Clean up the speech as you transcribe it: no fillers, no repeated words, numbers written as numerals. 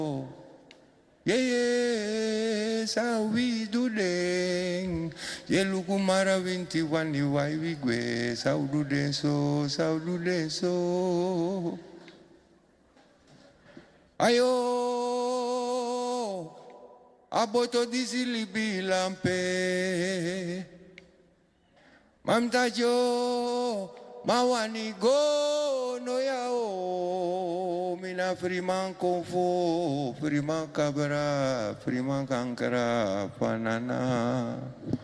Ye sawi dudeng ye lukumara 21 ni wai wigwe saudu denso ayo aboto disili bilampe mamtajo mawani go no yao mina friman konfo friman kabra friman kankara panana